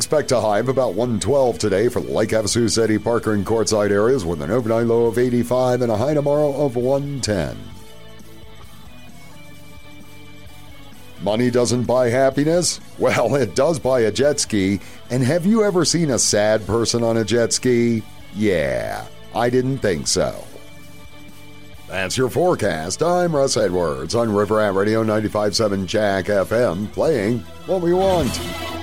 expect a high of about 112 today for Lake Havasu, City, Parker, and Quartzsite areas with an overnight low of 85 and a high tomorrow of 110. Money doesn't buy happiness? Well, it does buy a jet ski. And have you ever seen a sad person on a jet ski? Yeah, I didn't think so. That's your forecast. I'm Russ Edwards on River Rat Radio 95.7 Jack FM, playing what we want.